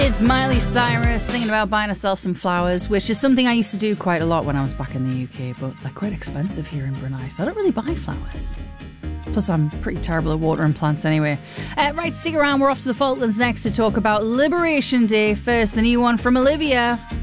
It's Miley Cyrus singing about buying herself some flowers, which is something I used to do quite a lot when I was back in the UK, but they're quite expensive here in Brunei, so I don't really buy flowers. Plus, I'm pretty terrible at watering plants anyway. Right, stick around. We're off to the Falklands next to talk about Liberation Day. First, the new one from Olivia.